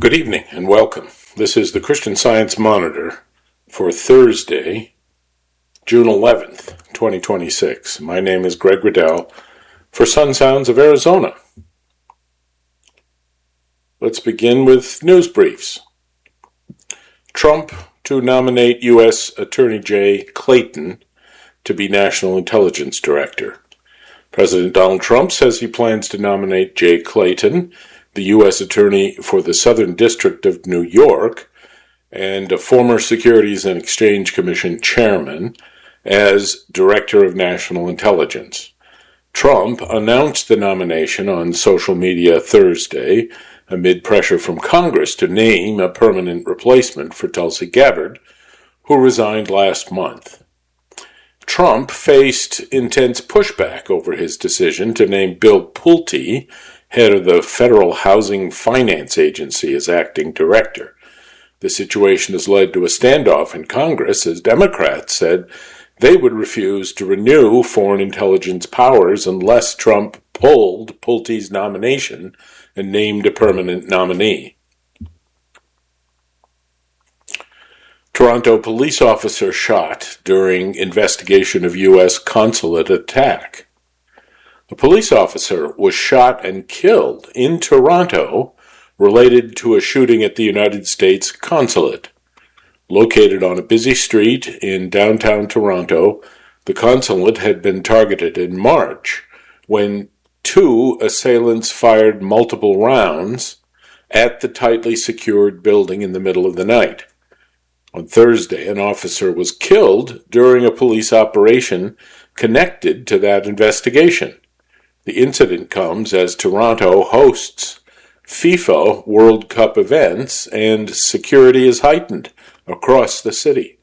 Good evening and welcome. This is the Christian Science Monitor for Thursday, June 11th, 2026. My name is Greg Riddell for Sun Sounds of Arizona. Let's begin with news briefs. Trump to nominate U.S. Attorney Jay Clayton to be National Intelligence Director. President Donald Trump says he plans to nominate Jay Clayton, the U.S. Attorney for the Southern District of New York, and a former Securities and Exchange Commission chairman, as Director of National Intelligence. Trump announced the nomination on social media Thursday amid pressure from Congress to name a permanent replacement for Tulsi Gabbard, who resigned last month. Trump faced intense pushback over his decision to name Bill Pulte, head of the Federal Housing Finance Agency, as acting director. The situation has led to a standoff in Congress as Democrats said they would refuse to renew foreign intelligence powers unless Trump pulled Pulte's nomination and named a permanent nominee. Toronto police officer shot during investigation of U.S. consulate attack. A police officer was shot and killed in Toronto related to a shooting at the United States consulate. Located on a busy street in downtown Toronto, the consulate had been targeted in March when two assailants fired multiple rounds at the tightly secured building in the middle of the night. On Thursday, an officer was killed during a police operation connected to that investigation. The incident comes as Toronto hosts FIFA World Cup events and security is heightened across the city.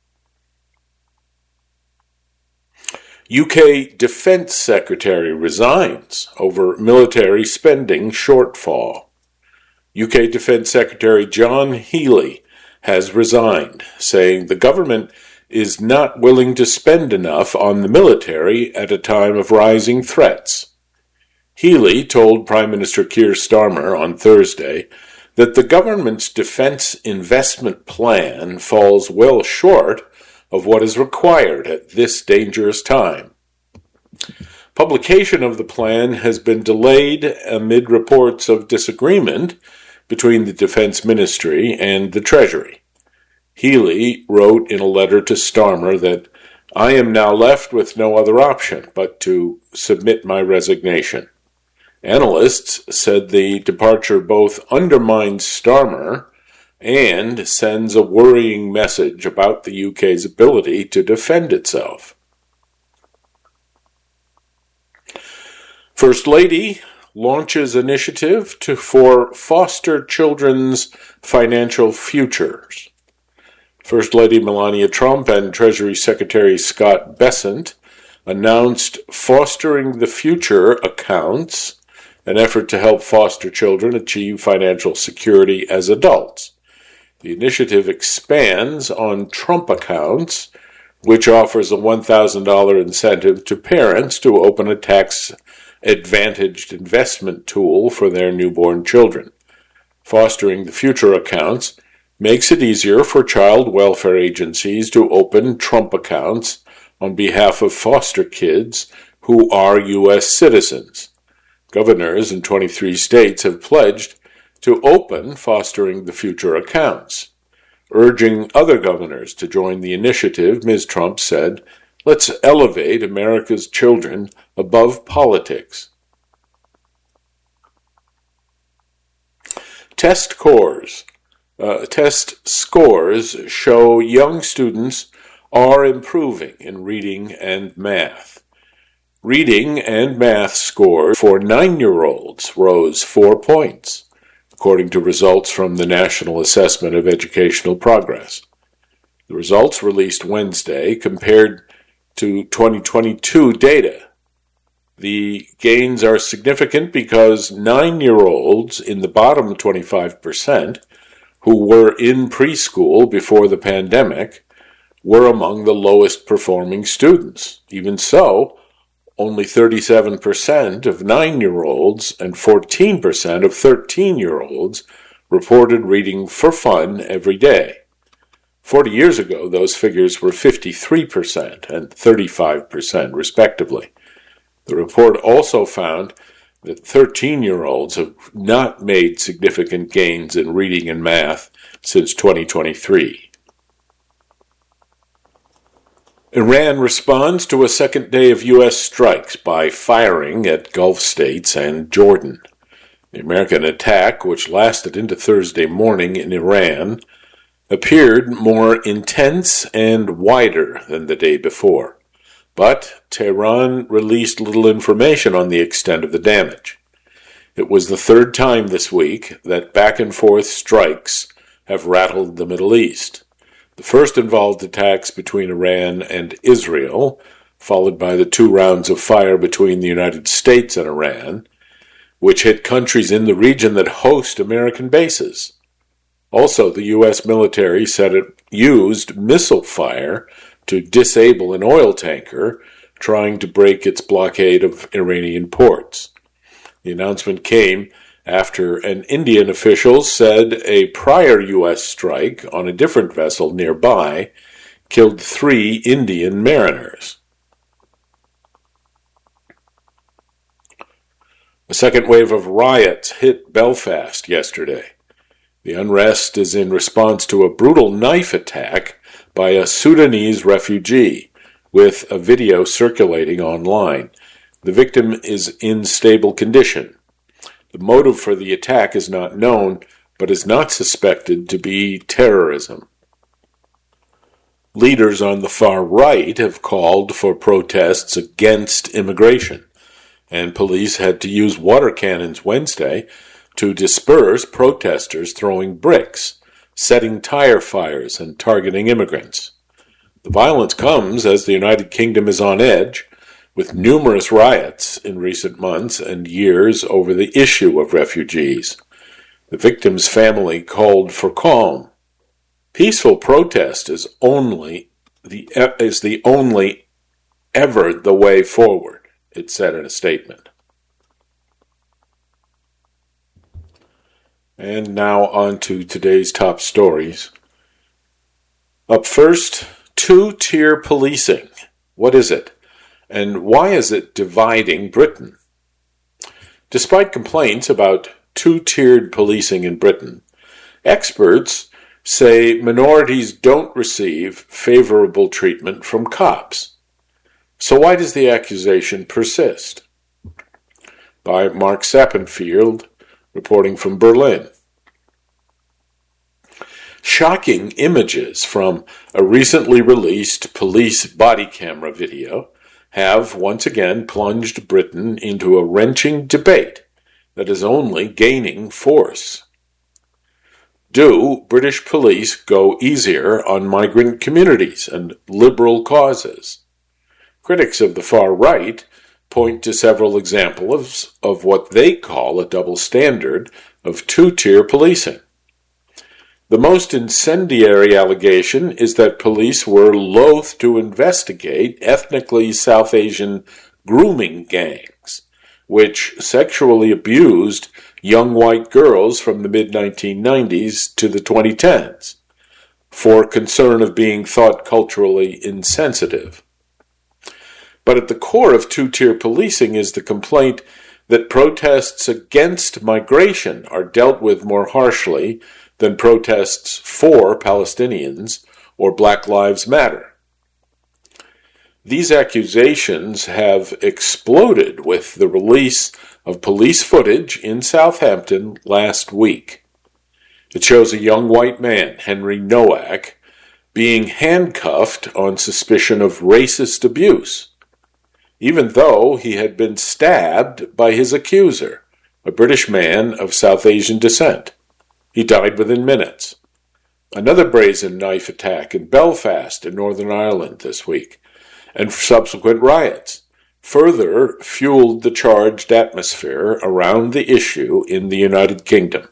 UK Defence Secretary resigns over military spending shortfall. UK Defence Secretary John Healey has resigned, saying the government is not willing to spend enough on the military at a time of rising threats. Healey told Prime Minister Keir Starmer on Thursday that the government's defense investment plan falls well short of what is required at this dangerous time. Publication of the plan has been delayed amid reports of disagreement between the Defense Ministry and the Treasury. Healey wrote in a letter to Starmer that, "I am now left with no other option but to submit my resignation." Analysts said the departure both undermines Starmer and sends a worrying message about the UK's ability to defend itself. First Lady launches initiative for foster children's financial futures. First Lady Melania Trump and Treasury Secretary Scott Bessent announced Fostering the Future accounts, an effort to help foster children achieve financial security as adults. The initiative expands on Trump accounts, which offers a $1,000 incentive to parents to open a tax-advantaged investment tool for their newborn children. Fostering the Future accounts makes it easier for child welfare agencies to open Trump accounts on behalf of foster kids who are U.S. citizens. Governors in 23 states have pledged to open Fostering the Future accounts. Urging other governors to join the initiative, Ms. Trump said, "Let's elevate America's children above politics." Test scores show young students are improving in reading and math. Reading and math scores for 9-year-olds rose 4 points, according to results from the National Assessment of Educational Progress. The results released Wednesday compared to 2022 data. The gains are significant because 9-year-olds in the bottom 25%, who were in preschool before the pandemic, were among the lowest performing students. Even so, only 37% of 9-year-olds and 14% of 13-year-olds reported reading for fun every day. 40 years ago, those figures were 53% and 35%, respectively. The report also found that 13-year-olds have not made significant gains in reading and math since 2023. Iran responds to a second day of U.S. strikes by firing at Gulf states and Jordan. The American attack, which lasted into Thursday morning in Iran, appeared more intense and wider than the day before. But Tehran released little information on the extent of the damage. It was the third time this week that back-and-forth strikes have rattled the Middle East. The first involved attacks between Iran and Israel, followed by the 2 rounds of fire between the United States and Iran, which hit countries in the region that host American bases. Also, the U.S. military said it used missile fire to disable an oil tanker trying to break its blockade of Iranian ports. The announcement came after an Indian official said a prior U.S. strike on a different vessel nearby killed 3 Indian mariners. A second wave of riots hit Belfast yesterday. The unrest is in response to a brutal knife attack by a Sudanese refugee, with a video circulating online. The victim is in stable condition. The motive for the attack is not known, but is not suspected to be terrorism. Leaders on the far right have called for protests against immigration, and police had to use water cannons Wednesday to disperse protesters throwing bricks, setting tire fires, and targeting immigrants. The violence comes as the United Kingdom is on edge, with numerous riots in recent months and years over the issue of refugees. The victim's family called for calm. Peaceful protest is the only ever the way forward, it said in a statement. And now on to today's top stories. Up first, 2-tier policing. What is it? And why is it dividing Britain? Despite complaints about 2-tiered policing in Britain, experts say minorities don't receive favorable treatment from cops. So why does the accusation persist? By Mark Sappenfield, reporting from Berlin. Shocking images from a recently released police body camera video have once again plunged Britain into a wrenching debate that is only gaining force. Do British police go easier on migrant communities and liberal causes? Critics of the far right point to several examples of what they call a double standard of 2-tier policing. The most incendiary allegation is that police were loath to investigate ethnically South Asian grooming gangs, which sexually abused young white girls from the mid-1990s to the 2010s, for concern of being thought culturally insensitive. But at the core of 2-tier policing is the complaint that protests against migration are dealt with more harshly than protests for Palestinians or Black Lives Matter. These accusations have exploded with the release of police footage in Southampton last week. It shows a young white man, Henry Nowak, being handcuffed on suspicion of racist abuse, even though he had been stabbed by his accuser, a British man of South Asian descent. He died within minutes. Another brazen knife attack in Belfast in Northern Ireland this week, and subsequent riots, further fueled the charged atmosphere around the issue in the United Kingdom.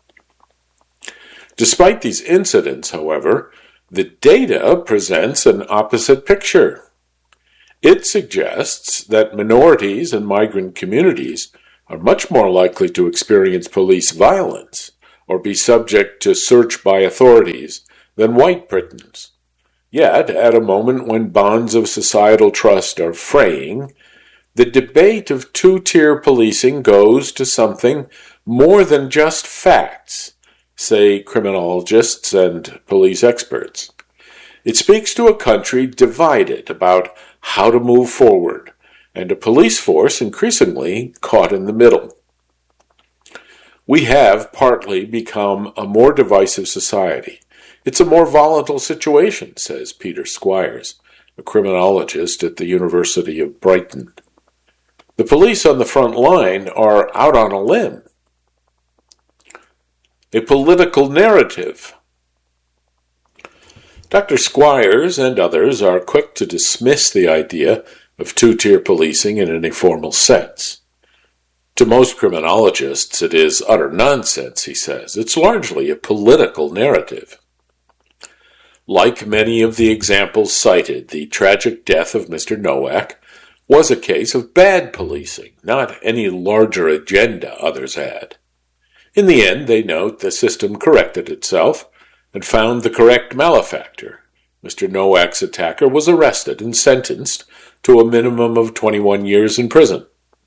Despite these incidents, however, the data presents an opposite picture. It suggests that minorities and migrant communities are much more likely to experience police violence, or be subject to search by authorities than white Britons. Yet, at a moment when bonds of societal trust are fraying, the debate of two-tier policing goes to something more than just facts, say criminologists and police experts. It speaks to a country divided about how to move forward, and a police force increasingly caught in the middle. We have partly become a more divisive society. It's a more volatile situation, says Peter Squires, a criminologist at the University of Brighton. The police on the front line are out on a limb. A political narrative. Dr. Squires and others are quick to dismiss the idea of two-tier policing in any formal sense. To most criminologists, it is utter nonsense, he says. It's largely a political narrative. Like many of the examples cited, the tragic death of Mr. Nowak was a case of bad policing, not any larger agenda others had. In the end, they note, the system corrected itself and found the correct malefactor. Mr. Nowak's attacker was arrested and sentenced to a minimum of 21 years in prison.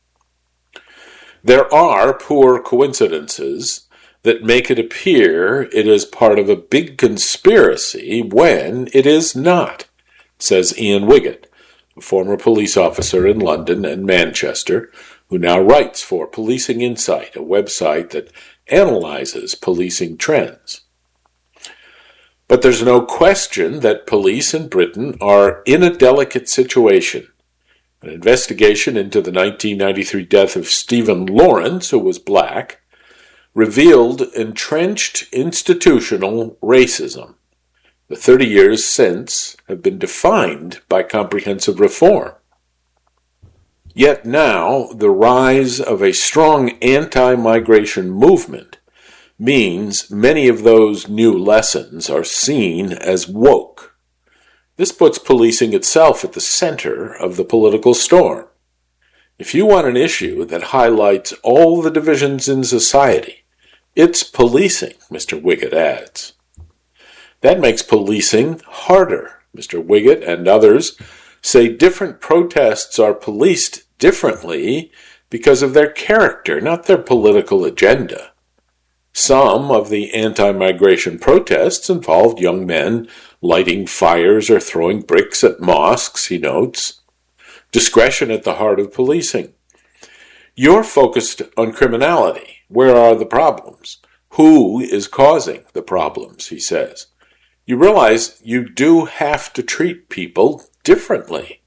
There are poor coincidences that make it appear it is part of a big conspiracy when it is not, says Ian Wiggett, a former police officer in London and Manchester, who now writes for Policing Insight, a website that analyzes policing trends. But there's no question that police in Britain are in a delicate situation. An investigation into the 1993 death of Stephen Lawrence, who was black, revealed entrenched institutional racism. The 30 years since have been defined by comprehensive reform. Yet now, the rise of a strong anti-migration movement means many of those new lessons are seen as woke. This puts policing itself at the center of the political storm. If you want an issue that highlights all the divisions in society, it's policing, Mr. Wiggett adds. That makes policing harder. Mr. Wiggett and others say different protests are policed differently because of their character, not their political agenda. Some of the anti-migration protests involved young men lighting fires or throwing bricks at mosques, he notes. Discretion at the heart of policing. You're focused on criminality. Where are the problems? Who is causing the problems, he says. You realize you do have to treat people differently.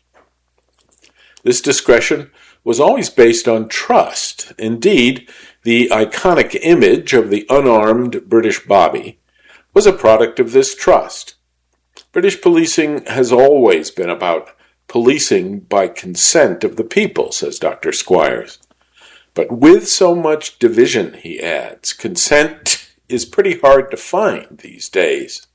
This discretion was always based on trust. Indeed, the iconic image of the unarmed British Bobby was a product of this trust. British policing has always been about policing by consent of the people, says Dr. Squires. But with so much division, he adds, consent is pretty hard to find these days.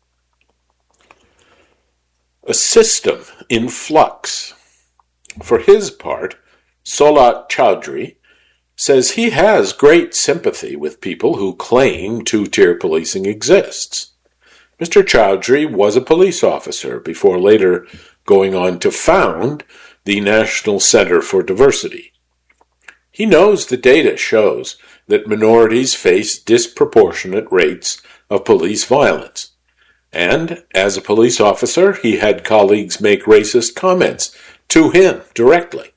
A system in flux. For his part, Solat Chowdhury says he has great sympathy with people who claim two-tier policing exists. Mr. Chowdhury was a police officer before later going on to found the National Center for Diversity. He knows the data shows that minorities face disproportionate rates of police violence. And, as a police officer, he had colleagues make racist comments to him directly.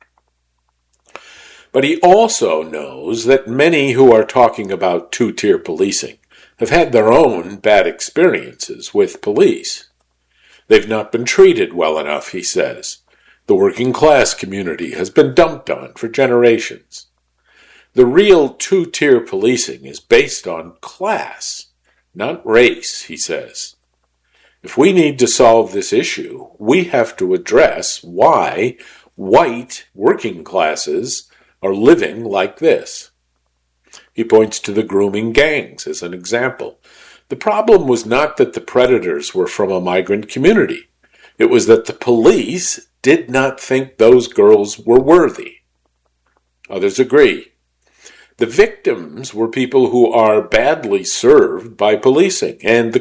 But he also knows that many who are talking about two-tier policing have had their own bad experiences with police. They've not been treated well enough, he says. The working class community has been dumped on for generations. The real two-tier policing is based on class, not race, he says. If we need to solve this issue, we have to address why white working classes are living like this. He points to the grooming gangs as an example. The problem was not that the predators were from a migrant community. It was that the police did not think those girls were worthy. Others agree. The victims were people who are badly served by policing, and the